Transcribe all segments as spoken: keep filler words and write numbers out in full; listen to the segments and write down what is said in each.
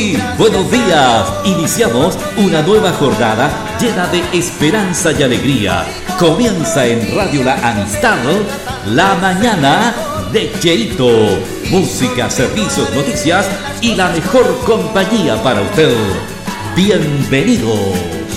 Buenos días, iniciamos una nueva jornada llena de esperanza y alegría. Comienza en Radio La Amistad, la mañana de Cheito. Música, servicios, noticias y la mejor compañía para usted. Bienvenidos.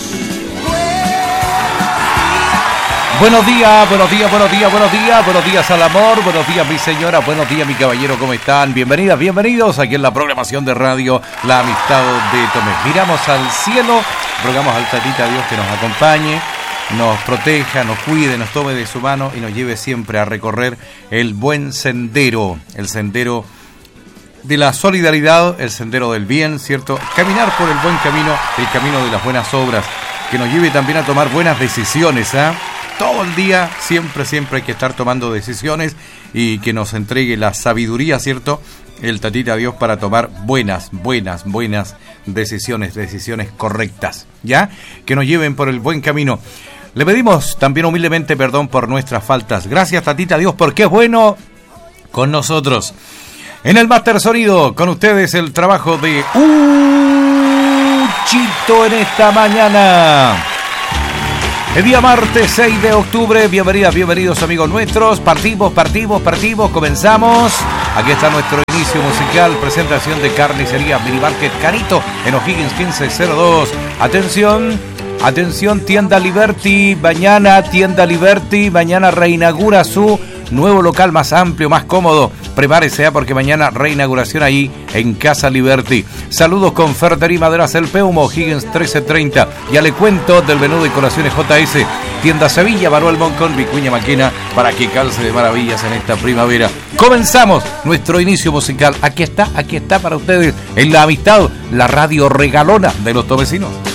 Buenos días, buenos días, buenos días, buenos días, buenos días al amor, buenos días mi señora, buenos días mi caballero, ¿cómo están? Bienvenidas, bienvenidos aquí en la programación de radio La Amistad de Tomé. Miramos al cielo, rogamos al Tatita Dios que nos acompañe, nos proteja, nos cuide, nos tome de su mano y nos lleve siempre a recorrer el buen sendero, el sendero de la solidaridad, el sendero del bien, ¿cierto? Caminar por el buen camino, el camino de las buenas obras, que nos lleve también a tomar buenas decisiones, ¿ah? ¿eh? Todo el día, siempre, siempre hay que estar tomando decisiones y que nos entregue la sabiduría, ¿cierto? El Tatita Dios para tomar buenas, buenas, buenas decisiones, decisiones correctas, ¿ya? Que nos lleven por el buen camino. Le pedimos también humildemente perdón por nuestras faltas. Gracias, Tatita Dios, porque es bueno con nosotros. En el Máster Sonido, con ustedes el trabajo de Uchito en esta mañana. El día martes seis de octubre, bienvenidas, bienvenidos amigos nuestros, partimos, partimos, partimos, comenzamos. Aquí está nuestro inicio musical, presentación de Carnicería Mini Market Canito en O'Higgins quince cero dos. Atención, atención, Tienda Liberty, mañana Tienda Liberty, mañana reinaugura su nuevo local más amplio, más cómodo. Prepárese, ¿eh? Porque mañana reinauguración ahí en Casa Liberty. Saludos con Ferretería Maderas El Peumo, Higgins trece treinta. Ya le cuento del menú de decoraciones J S. Tienda Sevilla, Manuel Moncón, Vicuña Maquena, para que calce de maravillas en esta primavera. Comenzamos nuestro inicio musical. Aquí está, aquí está para ustedes, en La Amistad, la radio regalona de los tomecinos.